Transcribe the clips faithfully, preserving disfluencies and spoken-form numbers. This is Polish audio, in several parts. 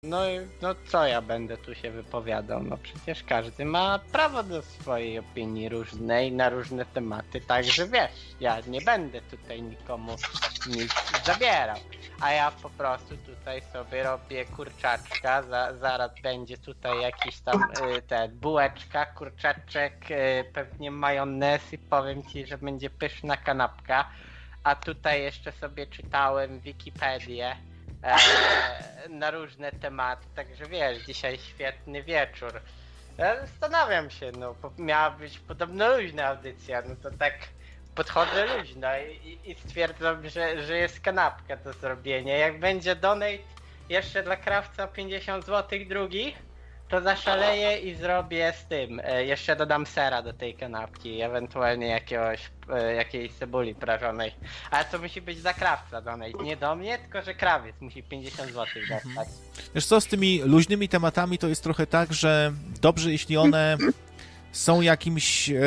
No, i- no co ja będę tu się wypowiadał? No przecież każdy ma prawo do swojej opinii różnej na różne tematy, także wiesz, ja nie będę tutaj nikomu nic zabierał. A ja po prostu tutaj sobie robię kurczaczka, za, zaraz będzie tutaj jakiś tam y, te bułeczka, kurczaczek, y, pewnie majonez i powiem ci, że będzie pyszna kanapka. A tutaj jeszcze sobie czytałem Wikipedię e, na różne tematy, także wiesz, dzisiaj świetny wieczór. Ja zastanawiam się, no, bo miała być podobno luźna audycja, no to tak podchodzę luźno i, i stwierdzam, że, że jest kanapka do zrobienia. Jak będzie donate jeszcze dla krawca pięćdziesiąt złotych drugi, to zaszaleję i zrobię z tym. E, jeszcze dodam sera do tej kanapki, ewentualnie jakiegoś, e, jakiejś cebuli prażonej. Ale to musi być za krawca donate, nie do mnie, tylko że krawiec musi pięćdziesiąt złotych dostać. Wiesz co, z tymi luźnymi tematami to jest trochę tak, że dobrze, jeśli one są jakimś e,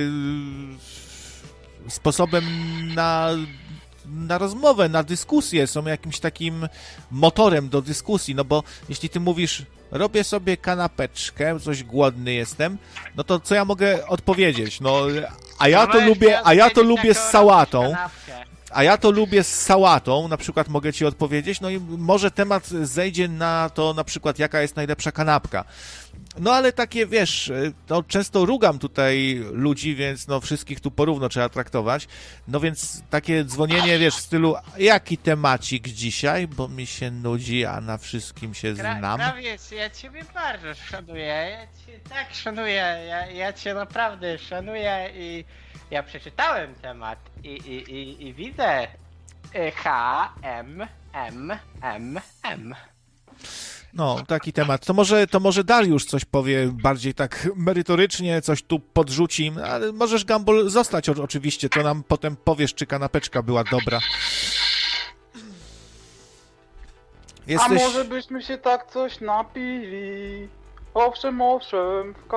sposobem na, na rozmowę, na dyskusję, są jakimś takim motorem do dyskusji, no bo jeśli ty mówisz, robię sobie kanapeczkę, coś głodny jestem, no to co ja mogę odpowiedzieć? No, a ja to lubię, a ja to lubię z sałatą. A ja to lubię z sałatą, na przykład mogę ci odpowiedzieć, no i może temat zejdzie na to, na przykład jaka jest najlepsza kanapka. No ale takie, wiesz, no często rugam tutaj ludzi, więc no wszystkich tu porówno trzeba traktować. No więc takie dzwonienie, wiesz, w stylu, jaki temacik dzisiaj, bo mi się nudzi, a na wszystkim się znam. Krawiec, ja ciebie bardzo szanuję, ja cię tak szanuję, ja, ja cię naprawdę szanuję i ja przeczytałem temat i, i, i, i widzę y, H, M, M, M, M. No, taki temat. To może, to może Dariusz coś powie bardziej tak merytorycznie, coś tu podrzuci, ale możesz, Gumball, zostać o, oczywiście, to nam potem powiesz, czy kanapeczka była dobra. Jesteś... A może byśmy się tak coś napili? Owszem, owszem, w